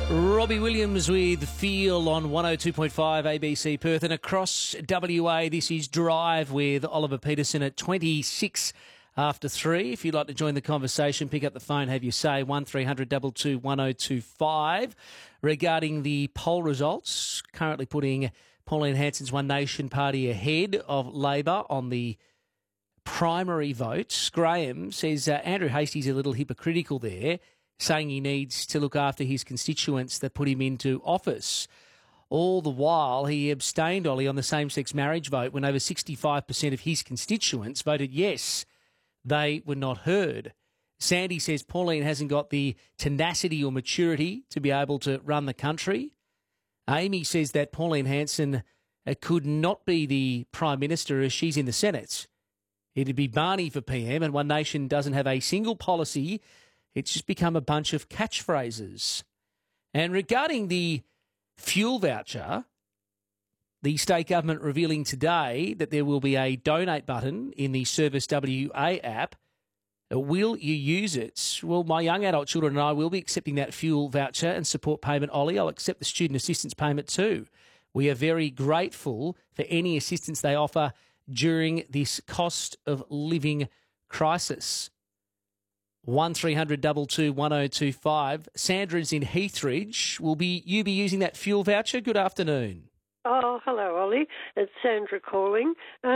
Robbie Williams with Feel on 102.5 ABC Perth, and across WA this is Drive with Oliver Peterson at 26 after 3. If you'd like to join the conversation, pick up the phone, have your say, 1300 222 1025. Regarding the poll results, currently putting Pauline Hanson's One Nation party ahead of Labor on the primary votes. Graham says Andrew Hastie's a little hypocritical there, saying he needs to look after his constituents that put him into office. All the while, he abstained, Ollie, on the same-sex marriage vote when over 65% of his constituents voted yes. They were not heard. Sandy says Pauline hasn't got the tenacity or maturity to be able to run the country. Amy says that Pauline Hanson could not be the Prime Minister as she's in the Senate. It'd be Barney for PM, and One Nation doesn't have a single policy. It's just become a bunch of catchphrases. And regarding the fuel voucher, the state government revealing today that there will be a donate button in the Service WA app. Will you use it? Well, my young adult children and I will be accepting that fuel voucher and support payment, Ollie. I'll accept the student assistance payment too. We are very grateful for any assistance they offer during this cost of living crisis. 1300 222 1025. Sandra's in Heathridge. Will you be using that fuel voucher? Good afternoon. Oh, hello, Ollie. It's Sandra calling.